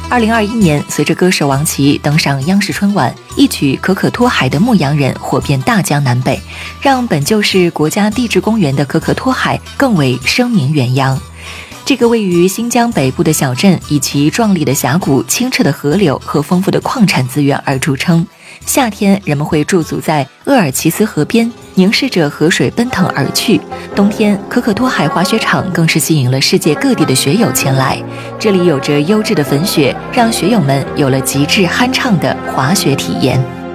2021年，随着歌手王琦登上央视春晚，一曲《可可托海》的牧羊人火遍大江南北，让本就是国家地质公园的可可托海更为声名远扬。这个位于新疆北部的小镇，以其壮丽的峡谷、清澈的河流和丰富的矿产资源而著称。夏天，人们会驻足在鄂尔齐斯河边，凝视着河水奔腾而去；冬天，可可托海滑雪场更是吸引了世界各地的雪友前来。这里有着优质的粉雪，让雪友们有了极致酣畅的滑雪体验。